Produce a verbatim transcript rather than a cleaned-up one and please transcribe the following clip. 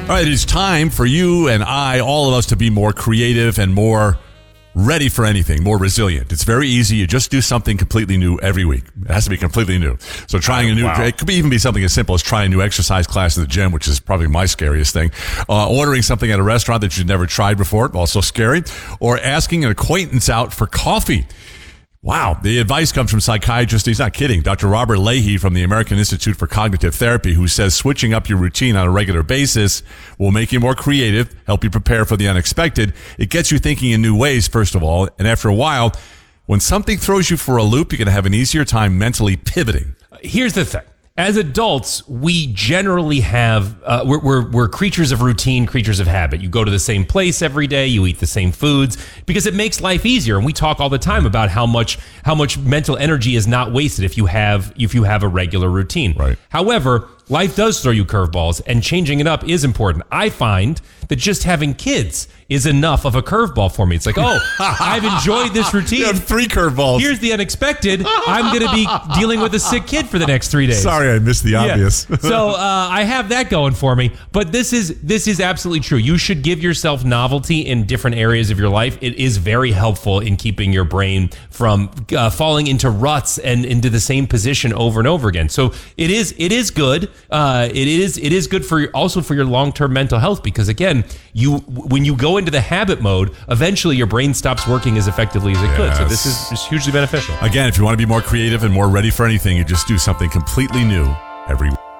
All right, it's time for you and I, all of us, to be more creative and more ready for anything, more resilient. It's very easy. You just do something completely new every week. It has to be completely new. So trying a new, wow. It could be even be something as simple as trying a new exercise class at the gym, which is probably my scariest thing. Uh, ordering something at a restaurant that you've never tried before, also scary. Or asking an acquaintance out for coffee. Wow. The advice comes from psychiatrist. He's not kidding. Doctor Robert Leahy from the American Institute for Cognitive Therapy, who says switching up your routine on a regular basis will make you more creative, help you prepare for the unexpected. It gets you thinking in new ways, first of all. And after a while, when something throws you for a loop, you're going to have an easier time mentally pivoting. Here's the thing. As adults, we generally have, uh, we're, we're, we're creatures of routine, creatures of habit. You go to the same place every day, you eat the same foods, because it makes life easier. And we talk all the time about how much, how much mental energy is not wasted if you have, if you have a regular routine. Right. However, life does throw you curveballs, and changing it up is important. I find that just having kids is enough of a curveball for me. It's like, oh, I've enjoyed this routine. You have three curveballs. Here's the unexpected. I'm going to be dealing with a sick kid for the next three days. Sorry, I missed the obvious. Yeah. So uh, I have that going for me. But this is this is absolutely true. You should give yourself novelty in different areas of your life. It is very helpful in keeping your brain from uh, falling into ruts and into the same position over and over again. So it is it is good. Uh, it is it is good for also for your long-term mental health, because again, you when you go into the habit mode, eventually your brain stops working as effectively as it yes. could. So this is just hugely beneficial. Again, if you want to be more creative and more ready for anything, you just do something completely new every week.